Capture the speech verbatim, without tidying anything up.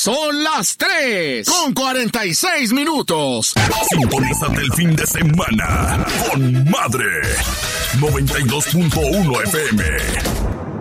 Son las tres con cuarenta y seis minutos. Sintonízate el fin de semana con Madre noventa y dos punto uno F M.